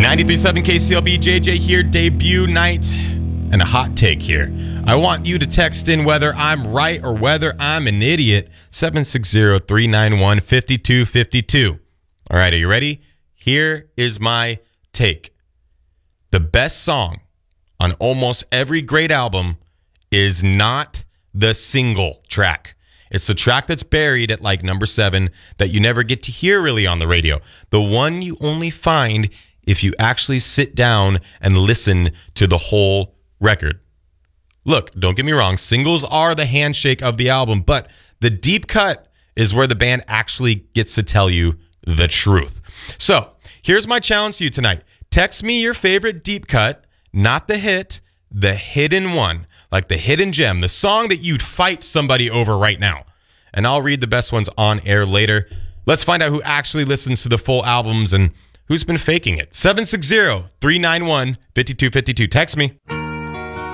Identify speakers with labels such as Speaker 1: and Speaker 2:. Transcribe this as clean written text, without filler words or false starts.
Speaker 1: 93.7 KCLB, JJ here, debut night, and a hot take here. I want you to text in whether I'm right or whether I'm an idiot. 760-391-5252. All right, are you ready? Here is my take. The best song on almost every great album is not the single track. It's the track that's buried at like number 7 that you never get to hear really on the radio. The one you only find if you actually sit down and listen to the whole record. Look, don't get me wrong, singles are the handshake of the album, but the deep cut is where the band actually gets to tell you the truth. So, here's my challenge to you tonight. Text me your favorite deep cut, not the hit, the hidden one, like the hidden gem, the song that you'd fight somebody over right now. And I'll read the best ones on air later. Let's find out who actually listens to the full albums and who's been faking it. 760-391-5252. Text me.